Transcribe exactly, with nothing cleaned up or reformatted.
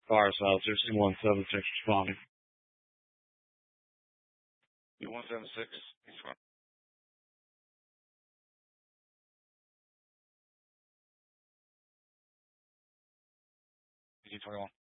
Fire silencer, C one seven six responding. C one seven six, he's fine. P G twenty-one.